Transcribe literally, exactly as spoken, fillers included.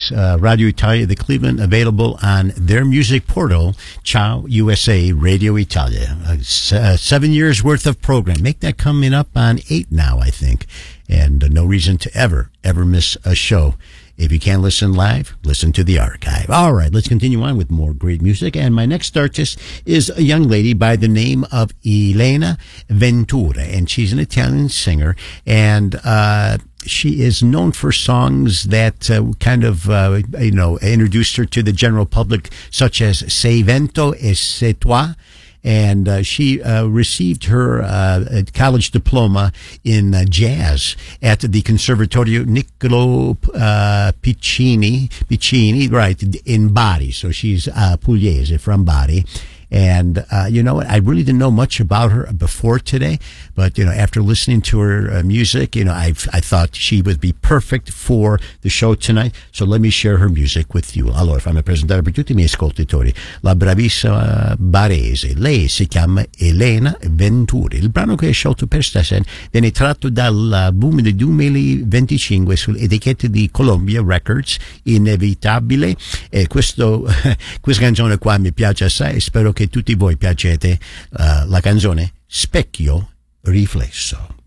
It's uh, Radio Italia de Cleveland, available on their music portal, Ciao U S A Radio Italia. Uh, s- uh, seven years worth of program. Make that coming up on eight now, I think. And uh, no reason to ever, ever miss a show. If you can't listen live, listen to the archive. All right, let's continue on with more great music. And my next artist is a young lady by the name of Elena Ventura. And she's an Italian singer. And uh, she is known for songs that uh, kind of, uh, you know, introduced her to the general public, such as Sei Vento e Se Toi. And uh, she uh, received her uh, college diploma in uh, jazz at the Conservatorio Niccolo uh, Piccini, Piccini, right, in Bari. So she's uh, Pugliese, from Bari. And, uh, you know what, I really didn't know much about her before today, but, you know, after listening to her uh, music, you know, I I thought she would be perfect for the show tonight. So let me share her music with you. Allora, fammi presentare per tutti i miei ascoltatori la bravissima barese. Lei si chiama Elena Venturi. Il brano che hai scelto per stasera viene tratto dall'album del duemilaventicinque sulle etichette di Columbia Records, Inevitabile. E questo, questa canzone qua mi piace assai e spero che tutti voi piacete uh, la canzone Specchio Riflesso.